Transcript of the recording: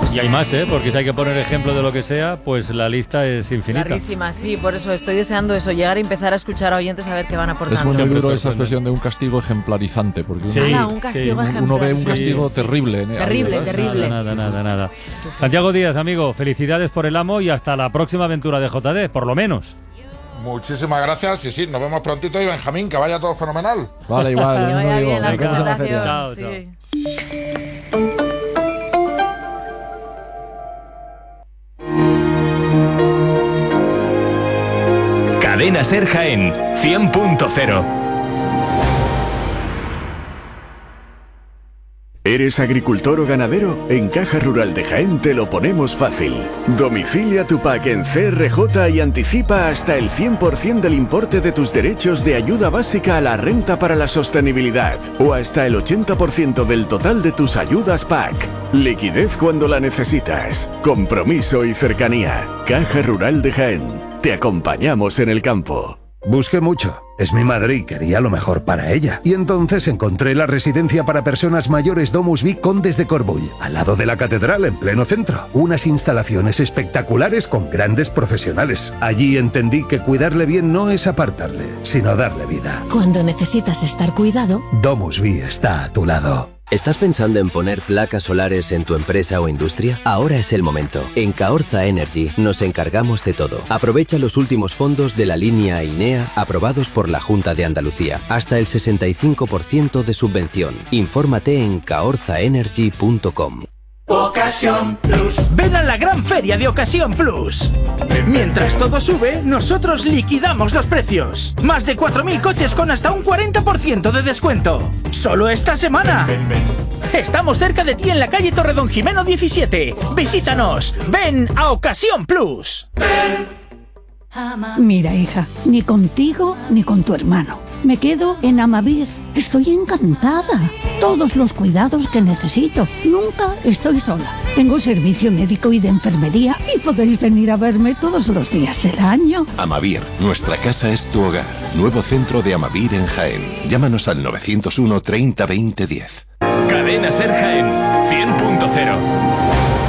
Y hay más, porque si hay que poner ejemplo de lo que sea, pues la lista es infinita. Larguísima, sí, por eso estoy deseando eso, llegar y empezar a escuchar a oyentes a ver qué van aportando. Es muy duro esa expresión de un castigo ejemplarizante, porque un castigo ejemplar. Uno ve un castigo terrible. Terrible. Nada. Sí. Santiago Díaz, amigo, felicidades por el amo y hasta la próxima aventura de JD, por lo menos. Muchísimas gracias y sí, nos vemos prontito y Benjamín, que vaya todo fenomenal. Vale, igual. Que vaya bien la presentación. Chao. Cadena SER Jaén 100.0. ¿Eres agricultor o ganadero? En Caja Rural de Jaén te lo ponemos fácil. Domicilia tu PAC en CRJ y anticipa hasta el 100% del importe de tus derechos de ayuda básica a la renta para la sostenibilidad o hasta el 80% del total de tus ayudas PAC. Liquidez cuando la necesitas. Compromiso y cercanía. Caja Rural de Jaén. Te acompañamos en el campo. Busqué mucho. Es mi madre y quería lo mejor para ella. Y entonces encontré la residencia para personas mayores Domus Vi Condes de Corbull, al lado de la catedral, en pleno centro. Unas instalaciones espectaculares con grandes profesionales. Allí entendí que cuidarle bien no es apartarle, sino darle vida. Cuando necesitas estar cuidado, Domus Vi está a tu lado. ¿Estás pensando en poner placas solares en tu empresa o industria? Ahora es el momento. En Caorza Energy nos encargamos de todo. Aprovecha los últimos fondos de la línea INEA aprobados por la Junta de Andalucía. Hasta el 65% de subvención. Infórmate en caorzaenergy.com. Ocasión Plus. Ven a la gran feria de Ocasión Plus. Mientras todo sube, nosotros liquidamos los precios. Más de 4.000 coches con hasta un 40% de descuento. Solo esta semana. Estamos cerca de ti en la calle Torredón Jimeno 17. Visítanos. Ven a Ocasión Plus. Mira, hija, ni contigo ni con tu hermano. Me quedo en Amavir. Estoy encantada. Todos los cuidados que necesito. Nunca estoy sola. Tengo servicio médico y de enfermería y podéis venir a verme todos los días del año. Amavir, nuestra casa es tu hogar. Nuevo centro de Amavir en Jaén. Llámanos al 901 30 20 10. Cadena SER Jaén 100.0.